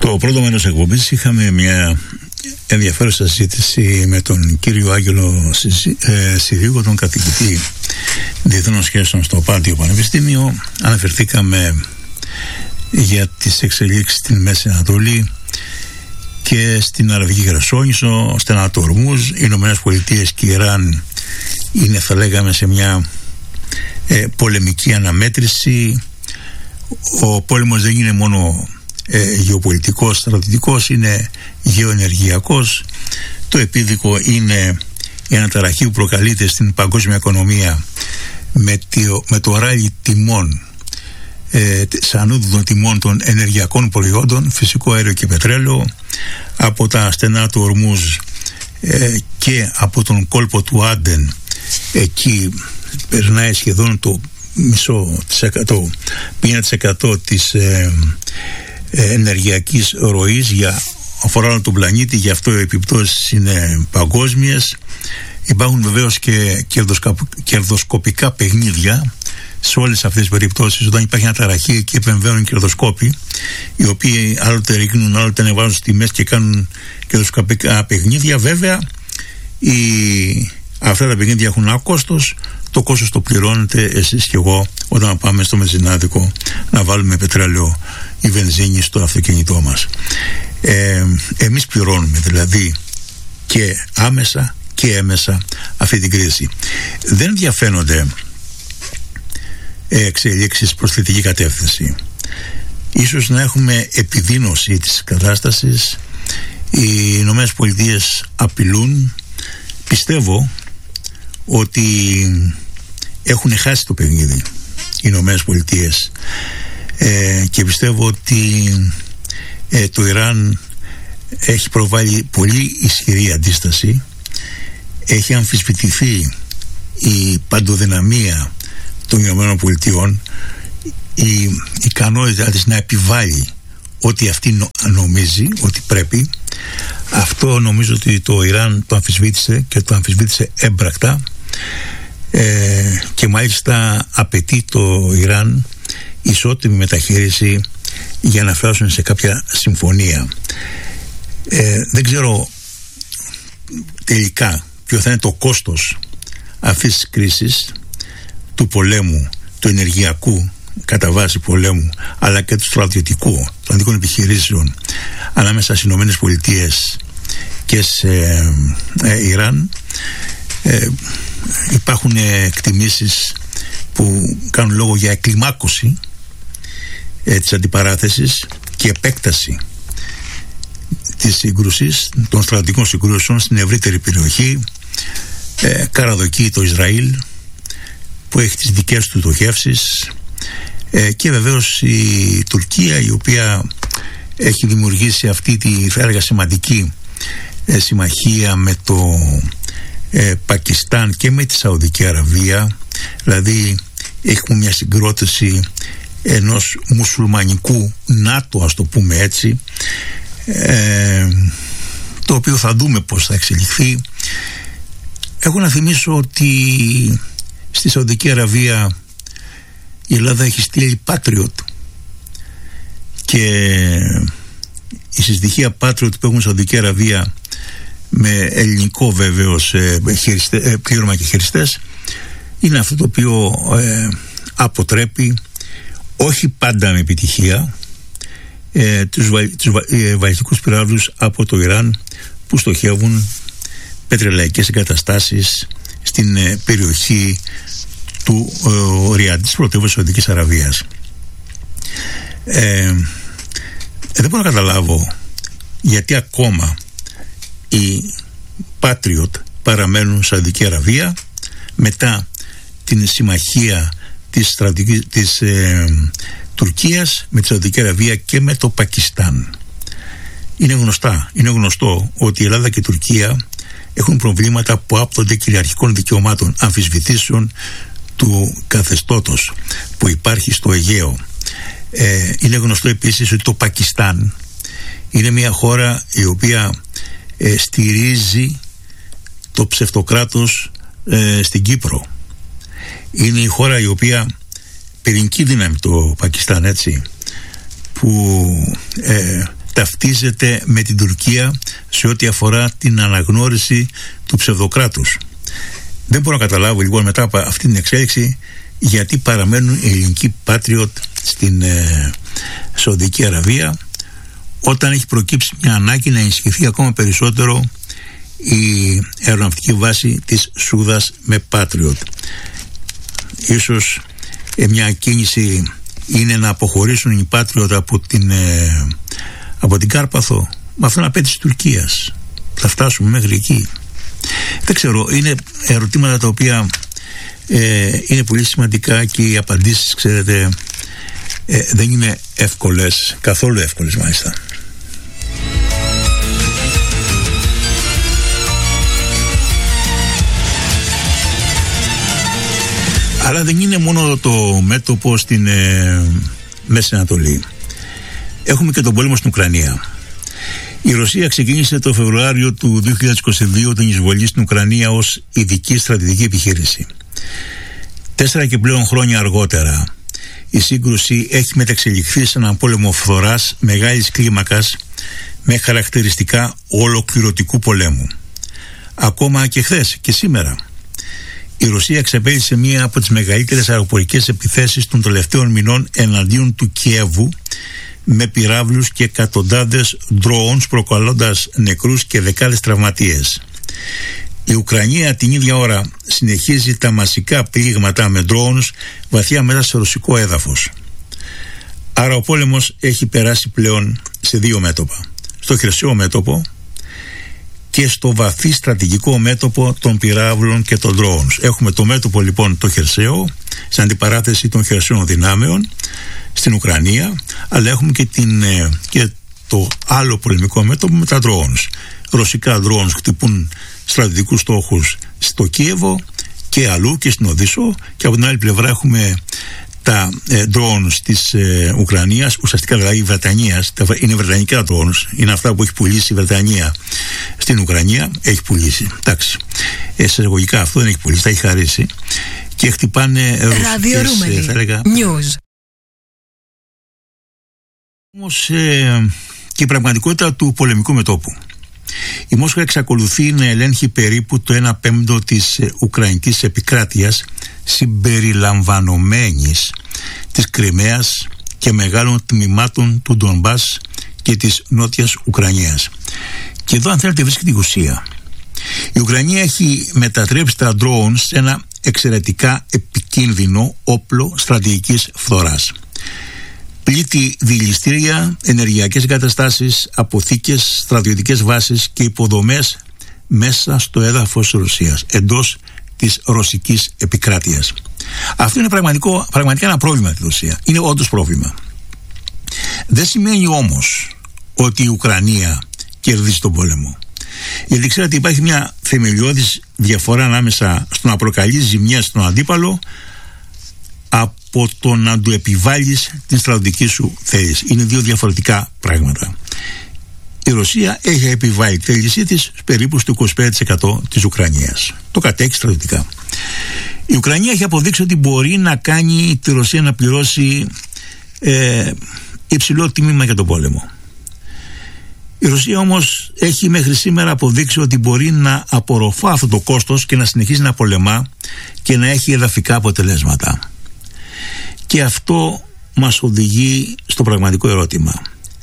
Στο πρώτο μέρος εκπομπής είχαμε μια ενδιαφέρουσα συζήτηση με τον κύριο Άγγελο Σιδίκο, τον καθηγητή διεθνών σχέσεων στο Πάντιο Πανεπιστήμιο. Αναφερθήκαμε για τις εξελίξεις στην Μέση Ανατολή και στην Αραβική Χερσόνησο, στενά του Ορμούζ. Οι Ηνωμένες Πολιτείες και η Ιράν είναι, θα λέγαμε, σε μια πολεμική αναμέτρηση. Ο πόλεμος δεν είναι μόνο γεωπολιτικός, στρατιωτικός, είναι γεωενεργειακός. Το επίδικο είναι η αναταραχή που προκαλείται στην παγκόσμια οικονομία με το ράλι τιμών, σανούδου των τιμών των ενεργειακών προϊόντων, φυσικό αέριο και πετρέλαιο, από τα στενά του Ορμούζ και από τον κόλπο του Άντεν. Εκεί περνάει σχεδόν το 50% της ενεργειακής ροής, αφορά όλο τον πλανήτη, γι' αυτό οι επιπτώσεις είναι παγκόσμιες. Υπάρχουν βεβαίως και κερδοσκοπικά παιχνίδια σε όλες αυτές τις περιπτώσεις. Όταν υπάρχει αναταραχή και επεμβαίνουν κερδοσκόποι, οι οποίοι άλλοτε ρίχνουν, άλλοτε ανεβάζουν τις τιμές και κάνουν κερδοσκοπικά παιχνίδια. Βέβαια αυτά τα παιχνίδια έχουν ένα κόστος. Το κόστος το πληρώνετε εσείς και εγώ όταν πάμε στο μεζινάδικο να βάλουμε πετρέλαιο ή βενζίνη στο αυτοκίνητό μας. Εμείς πληρώνουμε δηλαδή και άμεσα και έμεσα αυτή την κρίση. Δεν διαφαίνονται εξελίξεις προς θετική κατεύθυνση. Ίσως να έχουμε επιδείνωση της κατάστασης. Οι Ηνωμένες Πολιτείες απειλούν. Πιστεύω ότι έχουν χάσει το παιχνίδι οι Ηνωμένες Πολιτείες, και πιστεύω ότι το Ιράν έχει προβάλει πολύ ισχυρή αντίσταση. Έχει αμφισβητηθεί η παντοδυναμία των Ηνωμένων Πολιτειών, η ικανότητα της να επιβάλλει ό,τι αυτή νομίζει ότι πρέπει. Αυτό νομίζω ότι το Ιράν το αμφισβήτησε, και το αμφισβήτησε έμπρακτα, και μάλιστα απαιτεί το Ιράν ισότιμη μεταχείριση για να φτάσουν σε κάποια συμφωνία. Δεν ξέρω τελικά ποιο θα είναι το κόστος αυτής της κρίσης, του πολέμου, του ενεργειακού κατά βάση πολέμου, αλλά και του στρατιωτικού, των αντικών επιχειρήσεων ανάμεσα στις Ηνωμένες Πολιτείες και σε Ιράν. Υπάρχουν εκτιμήσεις που κάνουν λόγο για εκκλιμάκωση της αντιπαράθεσης και επέκταση της σύγκρουσης, των στρατιωτικών συγκρούσεων στην ευρύτερη περιοχή. Καραδοκεί το Ισραήλ, που έχει τις δικές του στοχεύσεις, και βεβαίως η Τουρκία, η οποία έχει δημιουργήσει αυτή τη, θα έλεγα, σημαντική συμμαχία με το Πακιστάν και με τη Σαουδική Αραβία. Δηλαδή έχουμε μια συγκρότηση ενός μουσουλμανικού ΝΑΤΟ, ας το πούμε έτσι, το οποίο θα δούμε πώς θα εξελιχθεί. Έχω να θυμίσω ότι στη Σαουδική Αραβία η Ελλάδα έχει στείλει Patriot, και η συστοιχεία Patriot που έχουν στη Σαουδική Αραβία, με ελληνικό βεβαίως πλήρωμα και χειριστές, είναι αυτό το οποίο αποτρέπει, όχι πάντα με επιτυχία, τους βαλιστικούς πυράβλους από το Ιράν που στοχεύουν πετρελαϊκές εγκαταστάσεις στην περιοχή του Ριάντ, της πρωτεύουσας Σαουδικής Αραβίας. Δεν μπορώ να καταλάβω γιατί ακόμα οι Patriot παραμένουν στη Σαουδική Αραβία μετά την συμμαχία της Τουρκίας με τη Σαουδική Αραβία και με το Πακιστάν. Είναι γνωστό ότι η Ελλάδα και η Τουρκία έχουν προβλήματα που άπτονται κυριαρχικών δικαιωμάτων, αμφισβητήσεων του καθεστώτος που υπάρχει στο Αιγαίο. Είναι γνωστό επίσης ότι το Πακιστάν είναι μια χώρα η οποία στηρίζει το ψευτοκράτος στην Κύπρο. Είναι η χώρα η οποία πυρηνική δύναμη, το Πακιστάν, έτσι, που ταυτίζεται με την Τουρκία σε ό,τι αφορά την αναγνώριση του ψευδοκράτους. Δεν μπορώ να καταλάβω λοιπόν μετά από αυτή την εξέλιξη γιατί παραμένουν οι ελληνικοί Patriot στην Σαουδική Αραβία, όταν έχει προκύψει μια ανάγκη να ενισχυθεί ακόμα περισσότερο η αεροναυτική βάση της Σούδας με Patriot. Ίσως μια κίνηση είναι να αποχωρήσουν οι Patriot από την Κάρπαθο. Με αυτόν απέτηση της Τουρκίας θα φτάσουμε μέχρι εκεί. Δεν ξέρω, είναι ερωτήματα τα οποία είναι πολύ σημαντικά και οι απαντήσεις, ξέρετε, δεν είναι εύκολες, καθόλου εύκολες μάλιστα. Αλλά δεν είναι μόνο το μέτωπο στην Μέση Ανατολή. Έχουμε και τον πόλεμο στην Ουκρανία. Η Ρωσία ξεκίνησε το Φεβρουάριο του 2022 την εισβολή στην Ουκρανία ως ειδική στρατηγική επιχείρηση. 4 και πλέον χρόνια αργότερα η σύγκρουση έχει μεταξελιχθεί σε έναν πόλεμο φθοράς μεγάλης κλίμακας με χαρακτηριστικά ολοκληρωτικού πολέμου. Ακόμα και χθες και σήμερα η Ρωσία εξαπέλυσε μία από τις μεγαλύτερες αεροπορικές επιθέσεις των τελευταίων μηνών εναντίον του Κιέβου με πυράβλους και εκατοντάδες drones, προκαλώντας νεκρούς και δεκάδες τραυματίες. Η Ουκρανία την ίδια ώρα συνεχίζει τα μασικά πλήγματα με drones βαθιά μέσα σε ρωσικό έδαφος. Άρα ο πόλεμος έχει περάσει πλέον σε δύο μέτωπα. Στο χερσαίο μέτωπο και στο βαθύ στρατηγικό μέτωπο των πυράβλων και των drones. Έχουμε το μέτωπο λοιπόν το χερσαίο, σε αντιπαράθεση των χερσαίων δυνάμεων στην Ουκρανία, αλλά έχουμε και το άλλο πολεμικό μέτωπο με τα drones. Ρωσικά drones χτυπούν στρατηγικούς στόχους στο Κίεβο και αλλού και στην Οδύσσο, και από την άλλη πλευρά έχουμε τα drones της Ουκρανίας, ουσιαστικά δηλαδή Βρετανίας. Είναι βρετανικά drones, είναι αυτά που έχει πουλήσει η Βρετανία στην Ουκρανία. Έχει πουλήσει, εντάξει, σε εισαγωγικά αυτό δεν έχει πουλήσει, τα έχει χαρίσει, και χτυπάνε ρωσικές, θα έλεγα, news. Όμως και η πραγματικότητα του πολεμικού μετώπου. Η Μόσχα εξακολουθεί να ελέγχει περίπου το 1/5 της Ουκρανικής επικράτειας, συμπεριλαμβανομένης της Κριμαίας και μεγάλων τμήματων του Ντονμπάς και της Νότιας Ουκρανίας. Και εδώ, αν θέλετε, βρίσκεται η ουσία. Η Ουκρανία έχει μετατρέψει τα drones σε ένα εξαιρετικά επικίνδυνο όπλο στρατηγικής φθοράς. Πλήττει δηληστήρια, ενεργειακές εγκαταστάσεις, αποθήκες, στρατιωτικές βάσεις και υποδομές μέσα στο έδαφος της Ρωσίας, εντός της ρωσικής επικράτειας. Αυτό είναι πραγματικά ένα πρόβλημα στη Ρωσία. Είναι όντως πρόβλημα. Δεν σημαίνει όμως ότι η Ουκρανία κερδίζει τον πόλεμο. Γιατί ξέρετε, υπάρχει μια θεμελιώδης διαφορά ανάμεσα στο να προκαλείς ζημιές στον αντίπαλο από το να του επιβάλλεις την στρατιωτική σου θέληση. Είναι δύο διαφορετικά πράγματα. Η Ρωσία έχει επιβάλει τη θέλησή της περίπου στο 25% της Ουκρανίας. Το κατέχει στρατιωτικά. Η Ουκρανία έχει αποδείξει ότι μπορεί να κάνει τη Ρωσία να πληρώσει υψηλό τίμημα για τον πόλεμο. Η Ρωσία όμως έχει μέχρι σήμερα αποδείξει ότι μπορεί να απορροφά αυτό το κόστος και να συνεχίζει να πολεμά και να έχει εδαφικά αποτελέσματα. Και αυτό μας οδηγεί στο πραγματικό ερώτημα.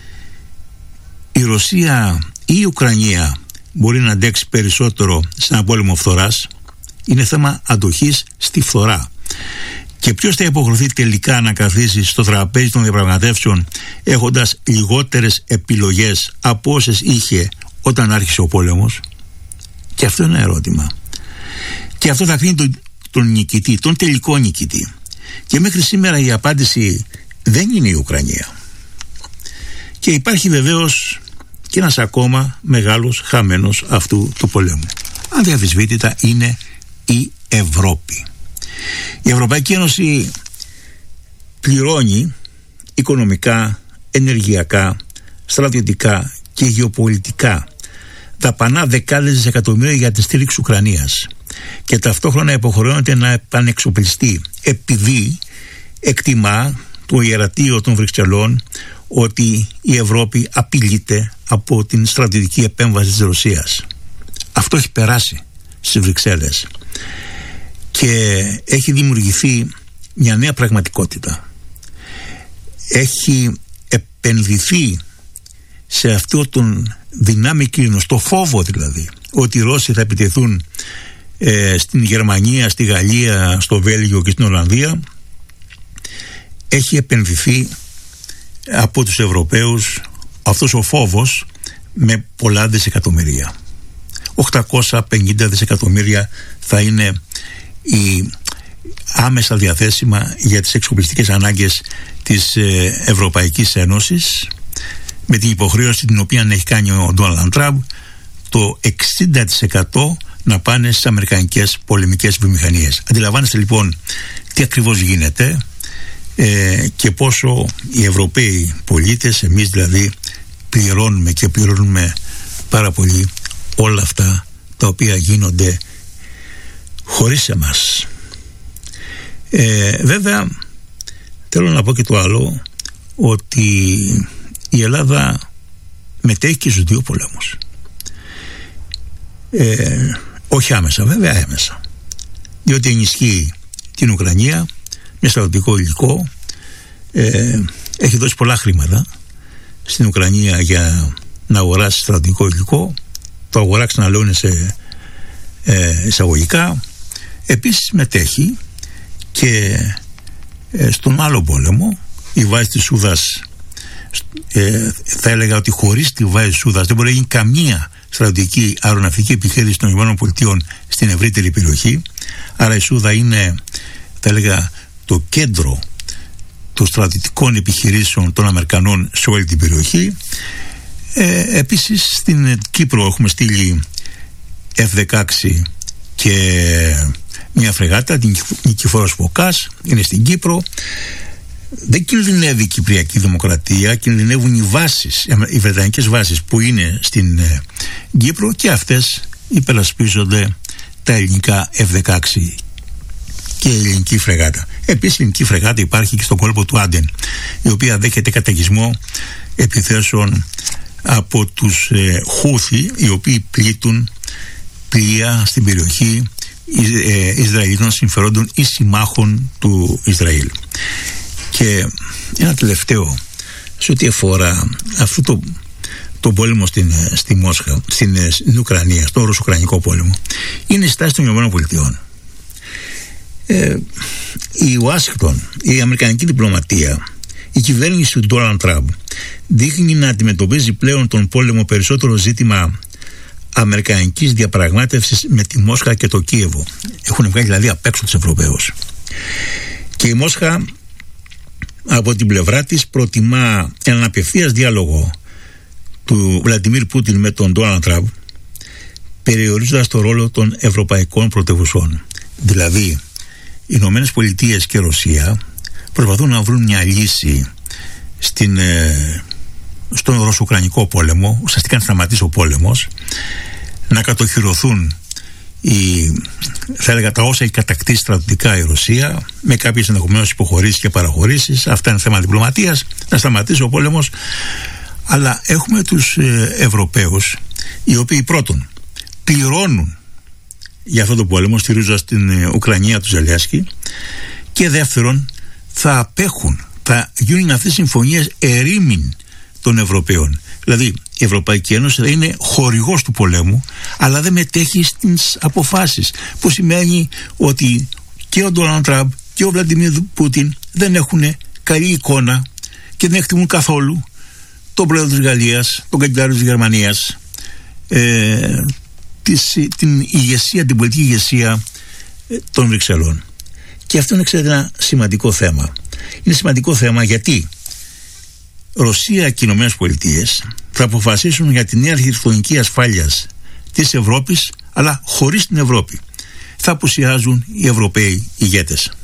Η Ρωσία ή η Ουκρανία μπορεί να αντέξει περισσότερο σε ένα πόλεμο φθοράς? Είναι θέμα αντοχής στη φθορά. Και ποιος θα υποχρεωθεί τελικά να καθίσει στο τραπέζι των διαπραγματεύσεων έχοντας λιγότερες επιλογές από όσες είχε όταν άρχισε ο πόλεμος? Και αυτό είναι ένα ερώτημα. Και αυτό θα κρίνει τον νικητή, τον τελικό νικητή. Και μέχρι σήμερα η απάντηση δεν είναι η Ουκρανία. Και υπάρχει βεβαίως και ένας ακόμα μεγάλος χαμένος αυτού του πολέμου. Αδιαμφισβήτητα είναι η Ευρώπη. Η Ευρωπαϊκή Ένωση πληρώνει οικονομικά, ενεργειακά, στρατιωτικά και γεωπολιτικά δαπανά δεκάδες δισεκατομμύρια για τη στήριξη Ουκρανίας και ταυτόχρονα υποχρεώνεται να επανεξοπλιστεί, επειδή εκτιμά το Ιερατείο των Βρυξελών ότι η Ευρώπη απειλείται από την στρατιωτική επέμβαση της Ρωσίας. Αυτό έχει περάσει στις Βρυξέλλες και έχει δημιουργηθεί μια νέα πραγματικότητα. Έχει επενδυθεί σε αυτό τον δυνάμει κλίνο, στο φόβο δηλαδή, ότι οι Ρώσοι θα επιτεθούν στην Γερμανία, στη Γαλλία, στο Βέλγιο και στην Ολλανδία. Έχει επενδυθεί από τους Ευρωπαίους αυτός ο φόβος με πολλά δισεκατομμύρια. 850 δισεκατομμύρια θα είναι η άμεσα διαθέσιμα για τις εξοπλιστικές ανάγκες της Ευρωπαϊκής Ένωσης, με την υποχρέωση την οποία έχει κάνει ο Ντόναλντ Τραμπ, το 60% να πάνε στις αμερικανικές πολεμικές βιομηχανίες. Αντιλαμβάνεστε λοιπόν τι ακριβώς γίνεται και πόσο οι Ευρωπαίοι πολίτες, εμείς δηλαδή, πληρώνουμε και πληρώνουμε πάρα πολύ όλα αυτά τα οποία γίνονται χωρίς εμάς. Βέβαια θέλω να πω και το άλλο, ότι η Ελλάδα μετέχει και στους δύο πολέμους. Όχι άμεσα, βέβαια έμεσα, διότι ενισχύει την Ουκρανία με στρατιωτικό υλικό, έχει δώσει πολλά χρήματα στην Ουκρανία για να αγοράσει στρατιωτικό υλικό. Το αγοράξει, να λέω, σε εισαγωγικά. Επίσης μετέχει και στον άλλο πόλεμο. Η βάση της Σούδας, θα έλεγα ότι χωρίς τη βάση της Σούδας δεν μπορεί να γίνει καμία στρατιωτική αεροναυτική επιχείρηση των ΗΠΑ στην ευρύτερη περιοχή. Άρα η Σούδα είναι, θα έλεγα, το κέντρο των στρατιωτικών επιχειρήσεων των Αμερικανών σε όλη την περιοχή. Επίσης στην Κύπρο έχουμε στείλει F-16 και μια φρεγάτα, την Νικηφόρος Φωκάς, είναι στην Κύπρο. Δεν κινδυνεύει η Κυπριακή Δημοκρατία, κινδυνεύουν οι βάσεις, οι βρετανικές βάσεις που είναι στην Κύπρο, και αυτές υπερασπίζονται τα ελληνικά F-16 και η ελληνική φρεγάτα. Επίσης η ελληνική φρεγάτα υπάρχει και στον κόλπο του Άντεν, η οποία δέχεται καταιγισμό επιθέσεων από τους Χούθι, οι οποίοι πλήττουν πλοία στην περιοχή Ισραηλινών συμφερόντων ή συμμάχων του Ισραήλ. Και ένα τελευταίο σε ό,τι αφορά αυτό το πόλεμο στη Μόσχα, στην Ουκρανία, στο Ρωσο-Ουκρανικό πόλεμο, είναι η στάση των ΗΠΑ. Η Ουάσιγκτον, η αμερικανική διπλωματία, η κυβέρνηση του Ντόναλντ Τραμπ δείχνει να αντιμετωπίζει πλέον τον πόλεμο περισσότερο ζήτημα αμερικανικής διαπραγμάτευσης με τη Μόσχα και το Κίεβο. Έχουν βγάλει δηλαδή απ' έξω τους Ευρωπαίους. Και η Μόσχα από την πλευρά της προτιμά έναν απευθείας διάλογο του Βλαντιμίρ Πούτιν με τον Ντόναλντ Τραμπ, περιορίζοντας το ρόλο των ευρωπαϊκών πρωτευουσών. Δηλαδή οι Ηνωμένες Πολιτείες και Ρωσία προσπαθούν να βρουν μια λύση στον Ρωσο-Ουκρανικό πόλεμο, ουσιαστικά να σταματήσει ο πόλεμος, να κατοχυρωθούν θα έλεγα τα όσα έχει κατακτήσει στρατιωτικά η Ρωσία, με κάποιες ενδεχομένως υποχωρήσεις και παραχωρήσεις. Αυτά είναι θέμα διπλωματίας, να σταματήσει ο πόλεμος. Αλλά έχουμε τους Ευρωπαίους, οι οποίοι πρώτον πληρώνουν για αυτό το πόλεμο, στηρίζοντας την Ουκρανία του Ζελένσκι, και δεύτερον θα απέχουν, θα γίνουν αυτές οι συμφωνίες ερήμην των Ευρωπαίων. Δηλαδή η Ευρωπαϊκή Ένωση θα είναι χορηγός του πολέμου, αλλά δεν μετέχει στις αποφάσεις, που σημαίνει ότι και ο Ντόναλντ Τραμπ και ο Βλαντιμίρ Πούτιν δεν έχουν καλή εικόνα και δεν εκτιμούν καθόλου τον πρόεδρο της Γαλλίας, τον καγκελάριο της Γερμανίας, την ηγεσία, την πολιτική ηγεσία των Βρυξελών. Και αυτό είναι, ξέρετε, ένα σημαντικό θέμα. Είναι σημαντικό θέμα γιατί Ρωσία και οι Ηνωμένες Πολιτείες θα αποφασίσουν για τη νέα αρχιτεκτονική ασφάλειας της Ευρώπης, αλλά χωρίς την Ευρώπη. Θα απουσιάζουν οι Ευρωπαίοι ηγέτες.